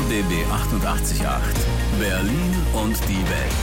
RBB 88.8 Berlin und die Welt.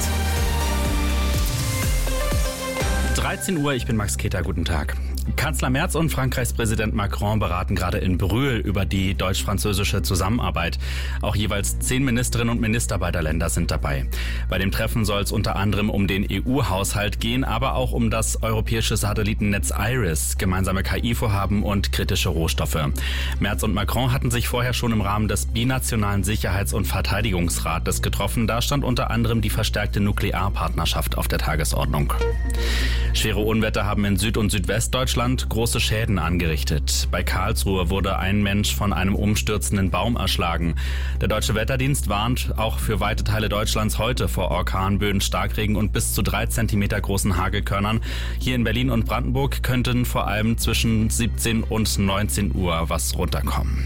13 Uhr, ich bin Max Keter, guten Tag. Kanzler Merz und Frankreichs Präsident Macron beraten gerade in Brühl über die deutsch-französische Zusammenarbeit. Auch jeweils 10 Ministerinnen und Minister beider Länder sind dabei. Bei dem Treffen soll es unter anderem um den EU-Haushalt gehen, aber auch um das europäische Satellitennetz IRIS, gemeinsame KI-Vorhaben und kritische Rohstoffe. Merz und Macron hatten sich vorher schon im Rahmen des binationalen Sicherheits- und Verteidigungsrates getroffen. Da stand unter anderem die verstärkte Nuklearpartnerschaft auf der Tagesordnung. Schwere Unwetter haben in Süd- und Südwestdeutschland große Schäden angerichtet. Bei Karlsruhe wurde ein Mensch von einem umstürzenden Baum erschlagen. Der Deutsche Wetterdienst warnt auch für weite Teile Deutschlands heute vor Orkanböen, Starkregen und bis zu 3 Zentimeter großen Hagelkörnern. Hier in Berlin und Brandenburg könnten vor allem zwischen 17 und 19 Uhr was runterkommen.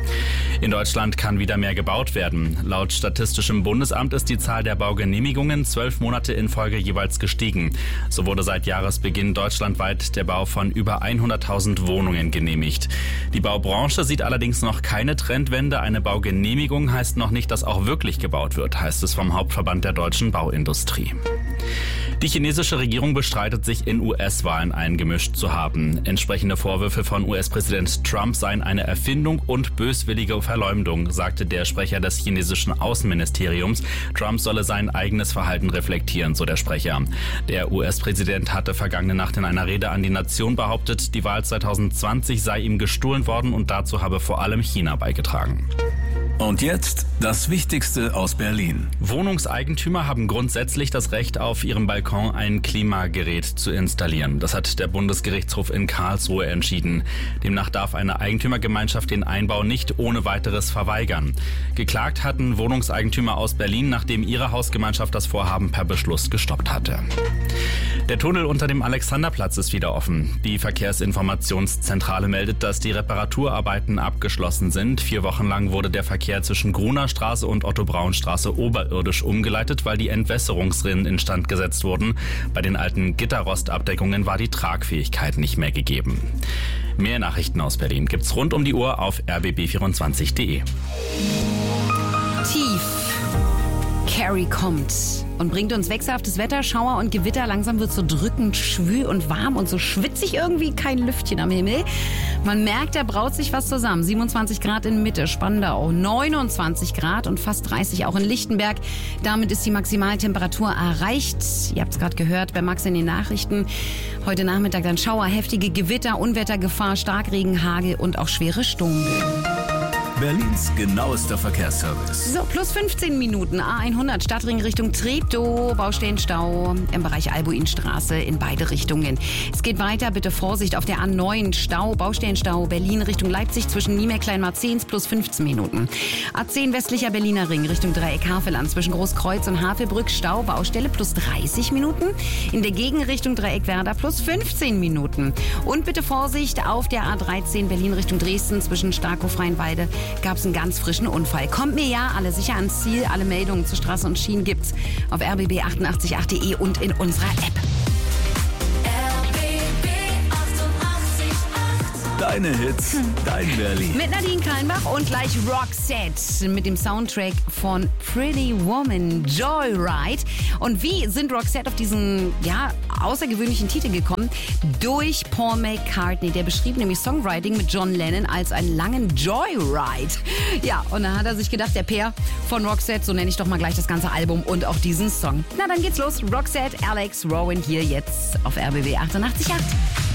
In Deutschland kann wieder mehr gebaut werden. Laut Statistischem Bundesamt ist die Zahl der Baugenehmigungen 12 Monate in Folge jeweils gestiegen. So wurde seit Jahresbeginn deutschlandweit der Bau von über 100.000 Wohnungen genehmigt. Die Baubranche sieht allerdings noch keine Trendwende. Eine Baugenehmigung heißt noch nicht, dass auch wirklich gebaut wird, heißt es vom Hauptverband der deutschen Bauindustrie. Die chinesische Regierung bestreitet, sich in US-Wahlen eingemischt zu haben. Entsprechende Vorwürfe von US-Präsident Trump seien eine Erfindung und böswillige Verleumdung, sagte der Sprecher des chinesischen Außenministeriums. Trump solle sein eigenes Verhalten reflektieren, so der Sprecher. Der US-Präsident hatte vergangene Nacht in einer Rede an die Nation behauptet, die Wahl 2020 sei ihm gestohlen worden und dazu habe vor allem China beigetragen. Und jetzt das Wichtigste aus Berlin. Wohnungseigentümer haben grundsätzlich das Recht, auf ihrem Balkon ein Klimagerät zu installieren. Das hat der Bundesgerichtshof in Karlsruhe entschieden. Demnach darf eine Eigentümergemeinschaft den Einbau nicht ohne weiteres verweigern. Geklagt hatten Wohnungseigentümer aus Berlin, nachdem ihre Hausgemeinschaft das Vorhaben per Beschluss gestoppt hatte. Der Tunnel unter dem Alexanderplatz ist wieder offen. Die Verkehrsinformationszentrale meldet, dass die Reparaturarbeiten abgeschlossen sind. 4 Wochen lang wurde der Verkehr zwischen Gruner Straße und Otto-Braun-Straße oberirdisch umgeleitet, weil die Entwässerungsrinnen instand gesetzt wurden. Bei den alten Gitterrostabdeckungen war die Tragfähigkeit nicht mehr gegeben. Mehr Nachrichten aus Berlin gibt's rund um die Uhr auf rbb24.de. Tief. Carrie kommt und bringt uns wechselhaftes Wetter, Schauer und Gewitter. Langsam wird es so drückend, schwül und warm und so schwitzig irgendwie, kein Lüftchen am Himmel. Man merkt, da braut sich was zusammen. 27 Grad in Mitte, Spandau, 29 Grad und fast 30 auch in Lichtenberg. Damit ist die Maximaltemperatur erreicht. Ihr habt es gerade gehört bei Max in den Nachrichten. Heute Nachmittag dann Schauer, heftige Gewitter, Unwettergefahr, Starkregen, Hagel und auch schwere Sturmböen. Berlins genauester Verkehrsservice. So, plus 15 Minuten. A100 Stadtring Richtung Treptow. Baustellenstau im Bereich Albuinstraße in beide Richtungen. Es geht weiter. Bitte Vorsicht auf der A9 Stau. Baustellenstau Berlin Richtung Leipzig zwischen Niemeyer-Kleinmarzehns plus 15 Minuten. A10 westlicher Berliner Ring Richtung Dreieck Havelland zwischen Großkreuz und Havelbrück Stau. Baustelle plus 30 Minuten. In der Gegenrichtung Dreieck Werder plus 15 Minuten. Und bitte Vorsicht auf der A13 Berlin Richtung Dresden zwischen Starkow-Freienwalde. Gab es einen ganz frischen Unfall. Kommt mir ja alle sicher ans Ziel. Alle Meldungen zu Straße und Schienen gibt's auf rbb888.de und in unserer App. Deine Hits, dein Berlin. Mit Nadine Kallenbach und gleich Roxette mit dem Soundtrack von Pretty Woman, Joyride. Und wie sind Roxette auf diesen außergewöhnlichen Titel gekommen? Durch Paul McCartney. Der beschrieb nämlich Songwriting mit John Lennon als einen langen Joyride. Ja, und dann hat er sich gedacht, der Peer von Roxette, so nenne ich doch mal gleich das ganze Album und auch diesen Song. Na, dann geht's los. Roxette, Alex Rowan hier jetzt auf RBB 88.8.